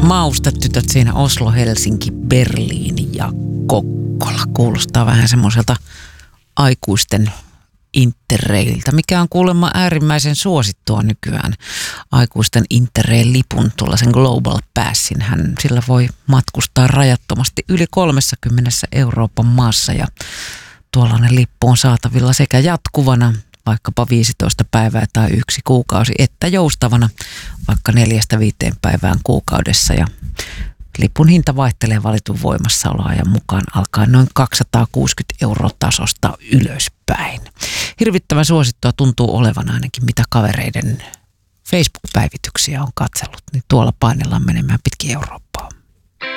Mausta tytöt siinä Oslo, Helsinki, Berliini ja Kokkola. Kuulostaa vähän semmoiselta aikuisten interraililtä, mikä on kuulemma äärimmäisen suosittua nykyään. Aikuisten interrail-lipun, tuollaisen Global Passin, sillä voi matkustaa rajattomasti yli 30 Euroopan maassa ja tuollainen lippu on saatavilla sekä jatkuvana, vaikkapa 15 päivää tai 1 kuukausi, että joustavana vaikka 4-5 päivään kuukaudessa. Ja lipun hinta vaihtelee valitun voimassaoloajan mukaan alkaen noin 260 € tasosta ylöspäin. Hirvittävän suosittua tuntuu olevan ainakin mitä kavereiden Facebook-päivityksiä on katsellut, niin tuolla painellaan menemään pitkin Eurooppaa.